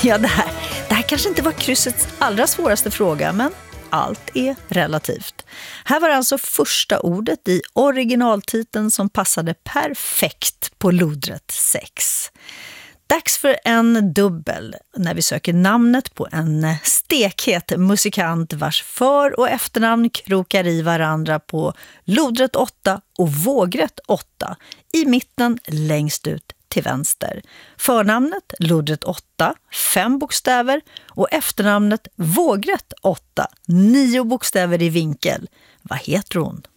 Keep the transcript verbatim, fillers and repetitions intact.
Ja, det här, det här kanske inte var kryssets allra svåraste fråga, men allt är relativt. Här var alltså första ordet i originaltiteln som passade perfekt på lodret sex. Dags för en dubbel när vi söker namnet på en stekhet musikant vars för- och efternamn krokar i varandra på lodret åtta och vågrätt åtta, i mitten längst ut till vänster. Förnamnet lodret åtta, fem bokstäver, och efternamnet vågrätt åtta, nio bokstäver i vinkel. Vad heter hon?